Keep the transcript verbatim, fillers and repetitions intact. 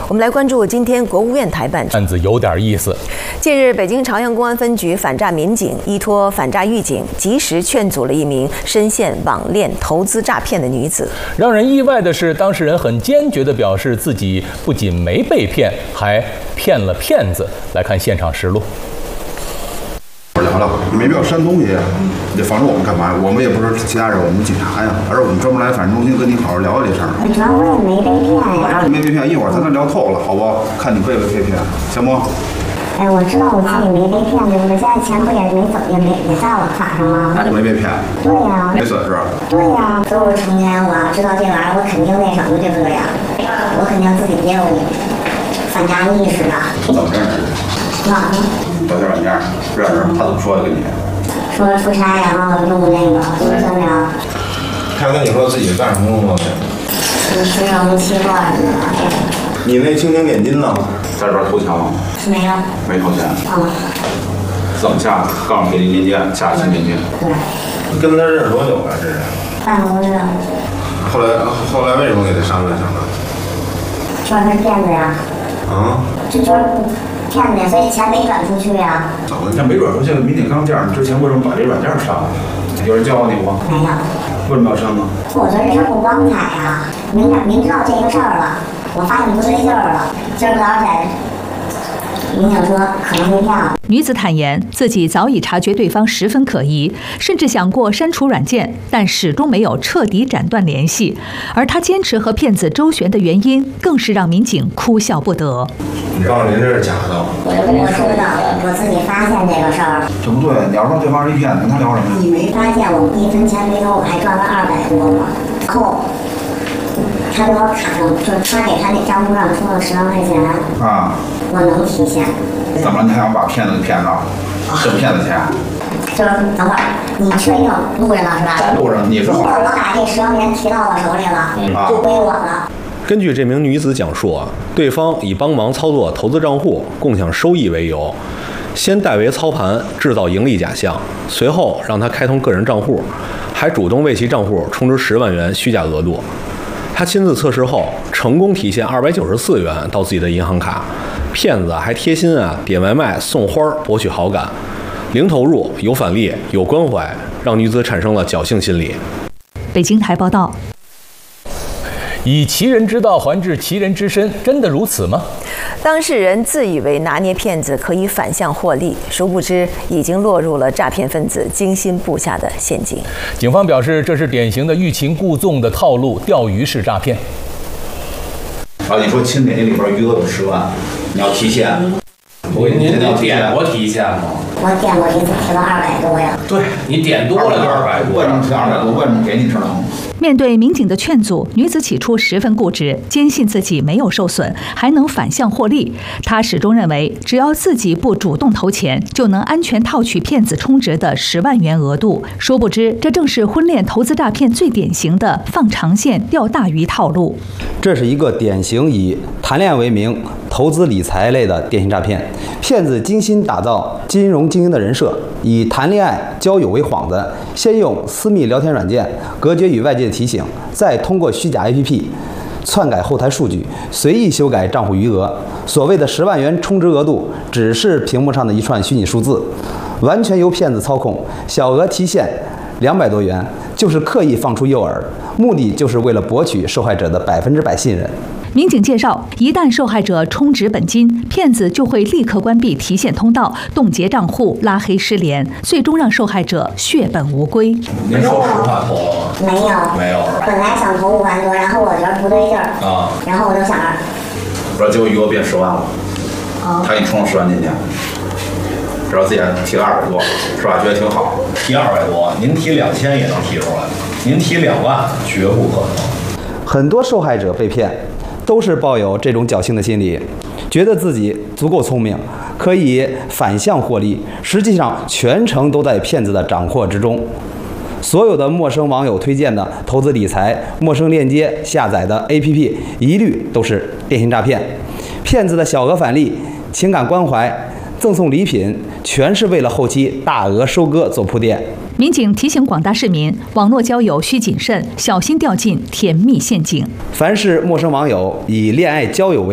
我们来关注今天国务院台办案子有点意思。 近日，北京朝阳公安分局反诈民警依托反诈预警，及时劝阻了一名深陷网恋投资诈骗的女子。 让人意外的是，当事人很坚决地表示自己不仅没被骗，还骗了骗子。来看现场实录。 聊聊，你没必要删东西呀，你防止我们干嘛？我们也不是其他人，我们警察呀，而我们专门来反诈中心跟你好好聊聊这事儿。 主要我也没被骗呀。 我知道你没被骗，一会儿咱再聊透了，好不好？看你被不被骗，行不？ 哎，我知道我自己没被骗，对不对？现在钱不也没走，也没也在我卡上吗？ 那就没被骗。 对呀。 没损失。 对呀，都是成年，我要知道这玩意儿，我肯定那什么，对不对呀？我肯定自己也有反诈意识的。 怎么认识的？ 网上。 聊天软件认识，他怎么说的跟你？ 说出差，然后用那个微信聊。 他跟你说自己干什么工作没？ 是石油气罐子。 你那蜻蜓点金呢？ 在这边投钱吗？ 是没有。 没投钱。 嗯。 怎么下的？告诉你给你链接，下新链接。 对。 跟他认识多久了？这是？ 半个月。 后来后来为什么给他删了？想的？ 说是骗子呀。 啊？ 这就是骗子呀，所以钱没转出去呀。 怎么？那没转出去？民警刚这样，你之前为什么把这软件删了？有人教过你不？ 没有。 为什么要删呢？ 我觉得这事不光彩呀，明明知道这个事儿了，我发现不对劲儿了，今儿个早起民警说可能被骗了。 女子坦言，自己早已察觉对方十分可疑，甚至想过删除软件，但始终没有彻底斩断联系。而她坚持和骗子周旋的原因，更是让民警哭笑不得。 你告诉您这是假的。 我我知道，我自己发现这个事儿。 这不对，你要说对方是一骗子，跟他聊什么？ 你没发现我一分钱没有，我还赚了二百多吗？扣。他给我卡上，就是他给他那账户上充了十万块钱。 啊。 我能提现。 怎么了？你还想把骗子给骗到？挣骗子钱？ 就是等会儿，你确定录着呢是吧？ 录着，你是好人。 我把这十万块钱提到我手里了，就归我了。 根据这名女子讲述啊，对方以帮忙操作投资账户、共享收益为由，先代为操盘，制造盈利假象，随后让她开通个人账户，还主动为其账户充值十万元虚假额度。她亲自测试后，成功提现二百九十四元到自己的银行卡。 骗子还贴心啊，点外卖送花博取好感，零投入有返利有关怀，让女子产生了侥幸心理。 北京台报道。 以其人之道还治其人之身，真的如此吗？ 当事人自以为拿捏骗子可以反向获利，殊不知已经落入了诈骗分子精心布下的陷阱。 警方表示，这是典型的欲擒故纵的套路，钓鱼式诈骗。 啊，你说清点里边余额有十万。 你要提现， 我您您点过提现吗？ 我点过一次，提了二百多呀。 对你点多了就二百多， 为什么提二百多？为什么给你知道吗？ 面对民警的劝阻，女子起初十分固执，坚信自己没有受损，还能反向获利。她始终认为，只要自己不主动投钱，就能安全套取骗子充值的十万元额度。殊不知，这正是婚恋投资诈骗最典型的放长线钓大鱼套路。 这是一个典型以谈恋爱为名投资理财类的电信诈骗，骗子精心打造金融精英的人设，以谈恋爱、交友为幌子，先用私密聊天软件隔绝与外界的提醒，再通过虚假 A P P 篡改后台数据，随意修改账户余额。所谓的十万元充值额度，只是屏幕上的一串虚拟数字，完全由骗子操控。小额提现两百多元，就是刻意放出诱饵，目的就是为了博取受害者的百分之百信任。 民警介绍，一旦受害者充值本金，骗子就会立刻关闭提现通道，冻结账户，拉黑失联，最终让受害者血本无归。 您说实话投了吗？ 没有， 没有。 本来想投五万多，然后我觉得不对劲儿啊， 然后我就想着， 不知道结果余额变十万了， 啊， 他给你充了十万进去，知道自己还提了二百多，是吧？觉得挺好。 提二百多，您提两千也能提出来，您提两万绝不可能。 很多受害者被骗，都是抱有这种侥幸的心理，觉得自己足够聪明，可以反向获利，实际上全程都在骗子的掌握之中。所有的陌生网友推荐的投资理财、陌生链接下载的 A P P， 一律都是电信诈骗。骗子的小额返利、情感关怀、赠送礼品，全是为了后期大额收割做铺垫。 民警提醒广大市民，网络交友需谨慎，小心掉进甜蜜陷阱。 凡是陌生网友以恋爱交友为